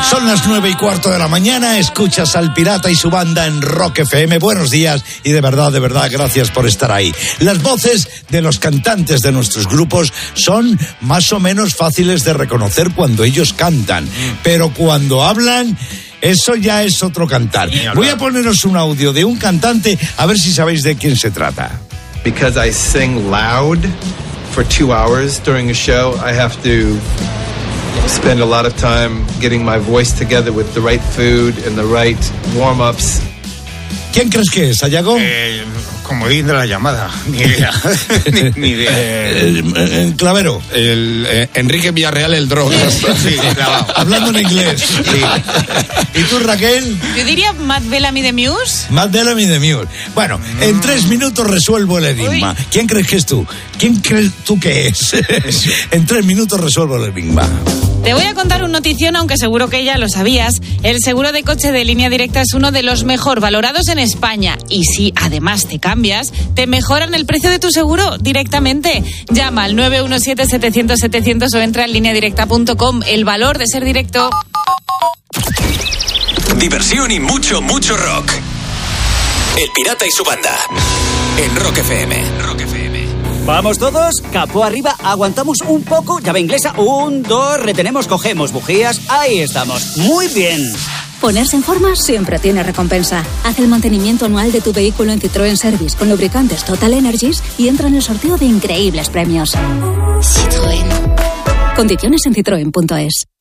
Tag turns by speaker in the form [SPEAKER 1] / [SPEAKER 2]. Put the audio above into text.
[SPEAKER 1] Son las 9:15 de la mañana, escuchas al Pirata y su banda en Rock FM. Buenos días y de verdad, gracias por estar ahí. Las voces de los cantantes de nuestros grupos son más o menos fáciles de reconocer cuando ellos cantan, pero cuando hablan, eso ya es otro cantar. Voy a poneros un audio de un cantante a ver si sabéis de quién se trata.
[SPEAKER 2] Because I sing loud for 2 hours during a show, I have to spend a lot of time getting my voice together with the right food and the right warm-ups.
[SPEAKER 1] ¿Quién crees que es, Ayago?
[SPEAKER 3] Comodín de la llamada, ni idea. ni idea.
[SPEAKER 1] Clavero.
[SPEAKER 3] Enrique Villarreal, el drogas. Sí,
[SPEAKER 1] hablando en inglés. Sí. ¿Y tú, Raquel?
[SPEAKER 4] Yo diría Matt Bellamy de Muse.
[SPEAKER 1] Matt Bellamy de Muse. Bueno, en 3 minutos resuelvo el enigma. Uy. ¿Quién crees que es tú? ¿Quién crees tú que es? En 3 minutos resuelvo el enigma.
[SPEAKER 4] Te voy a contar un notición, aunque seguro que ya lo sabías. El seguro de coche de Línea Directa es uno de los mejor valorados en España. Y si además te cambias, te mejoran el precio de tu seguro directamente. Llama al 917-700-700 o entra en lineadirecta.com. El valor de ser directo.
[SPEAKER 5] Diversión y mucho rock. El Pirata y su banda. En Rock FM. Rock FM.
[SPEAKER 6] ¿Vamos todos? Capó arriba, aguantamos un poco, llave inglesa, 1, 2, retenemos, cogemos bujías, ahí estamos, muy bien.
[SPEAKER 7] Ponerse en forma siempre tiene recompensa. Haz el mantenimiento anual de tu vehículo en Citroën Service con lubricantes Total Energies y entra en el sorteo de increíbles premios.
[SPEAKER 8] Citroën.
[SPEAKER 7] Condiciones en citroen.es.